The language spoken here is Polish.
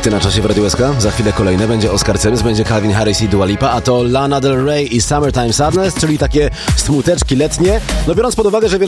Hity na czasie w Radio SK. Za chwilę kolejne. Będzie Oscar Sims, będzie Calvin Harris i Dua Lipa, a to Lana Del Rey i Summertime Sadness, czyli takie smuteczki letnie. No biorąc pod uwagę, że wiele